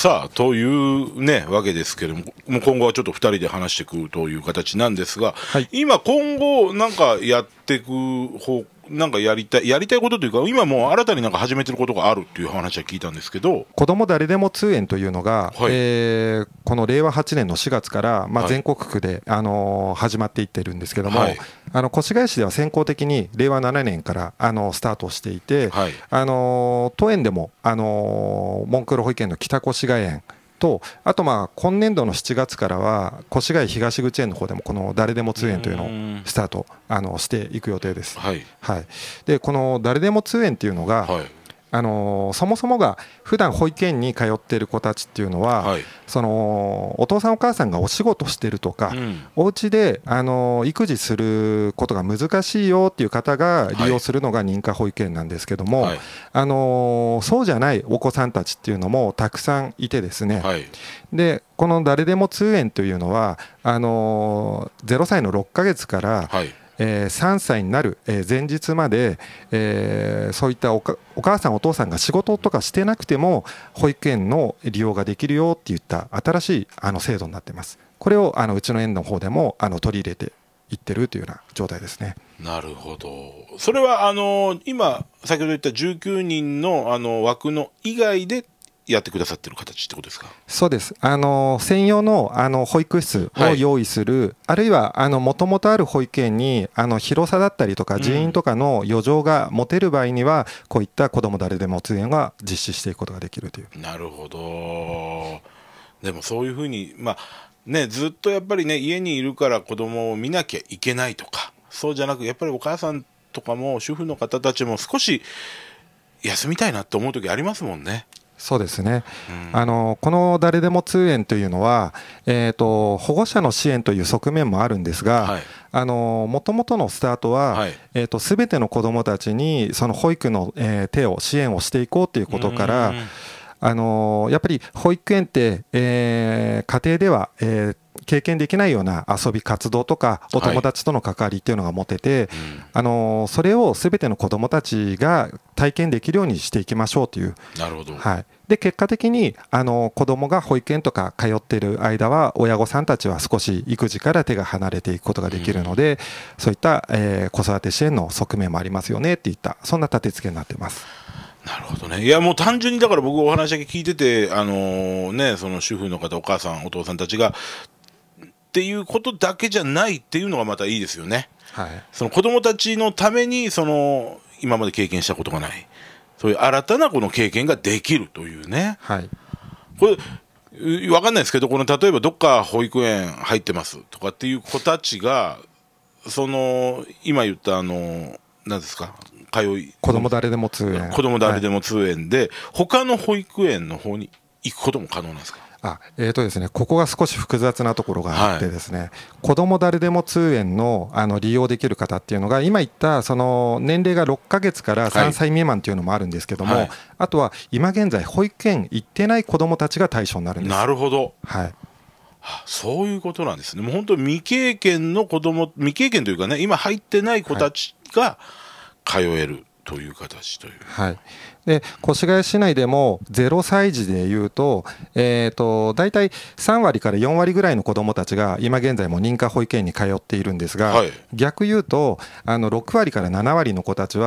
さあというねわけですけども、今後はちょっと2人で話していくという形なんですが、 はい、 今後なんかやっていくなんかやりたいことというか、今もう新たになんか始めてることがあるっていう話は聞いたんですけど、 子ども誰でも通園というのが、 はいこの令和8年の4月から、 はい全国区で、始まっていってるんですけども、 はい越谷市では先行的に令和7年からスタートしていて、 はい当園でも、モンクロ保育園の北越谷園と、あと今年度の7月からは越谷東口園の方でもこの誰でも通園というのをスタートしていく予定です。 はいはい、でこの誰でも通園っていうのが、 はいそもそもが普段保育園に通っている子たちっていうのは、 はいそのお父さんお母さんがお仕事してるとか、お家で育児することが難しいよっていう方が利用するのが認可保育園なんですけども、 はいそうじゃないお子さんたちっていうのもたくさんいてですね、 はいでこの誰でも通園というのは0歳の6ヶ月からはい 3歳になる前日までそういったお母さんお父さんが仕事とかしてなくても保育園の利用ができるよっていった新しい制度になっています。これをうちの園の方でも取り入れていってるというような状態ですね。 なるほど。それは今先ほど言った19人の枠の以外でやってくださってる形ってことですか？ そうです。専用の保育室を用意する、あるいはもともとある保育園に広さだったりとか人員とかの余剰が持てる場合には、こういった子ども誰でも通園は実施していくことができるという。 なるほど。でもそういうふうにずっとやっぱりね家にいるから子供を見なきゃいけないとか、そうじゃなくやっぱりお母さんとかも主婦の方たちも少し休みたいなって思う時ありますもんね。 そうですね、この誰でも通園というのは、保護者の支援という側面もあるんですが、もともとのスタートは、全ての子どもたちにその保育の、手を支援をしていこうということから、やっぱり保育園って、家庭では、経験できないような遊び活動とかお友達との関わりっていうのが持てて、それを全ての子どもたちが体験できるようにしていきましょうという。 なるほど。 はい、で結果的に子どもが保育園とか通っている間は親御さんたちは少し育児から手が離れていくことができるので、そういった、子育て支援の側面もありますよねっていったそんな立て付けになってます。 なるほどね。いやもう単純にだから僕お話だけ聞いててその主婦の方お母さんお父さんたちがっていうことだけじゃないっていうのがまたいいですよね。 はい、 その子供たちのために今まで経験したことがないそういう新たなこの経験ができるというね。 はい、 これ分かんないですけど、例えばどっか保育園入ってますとかっていう子たちが今言った何ですか子ども誰でも通園で、他の保育園の方に行くことも可能なんですか？ ですね、ここが少し複雑なところがあってですね、子ども誰でも通園の利用できる方っていうのが今言ったその年齢が6ヶ月から3歳未満っていうのもあるんですけども、あとは今現在保育園行ってない子どもたちが対象になるんです。 なるほど。 はい、 そういうことなんですね。もう本当に未経験というかね、今入ってない子たちが通えるという形という。 はい、で越谷市内でも0歳児でいうと、大体3割から4割ぐらいの子どもたちが今現在も認可保育園に通っているんですが、逆言うと6割から7割の子たちは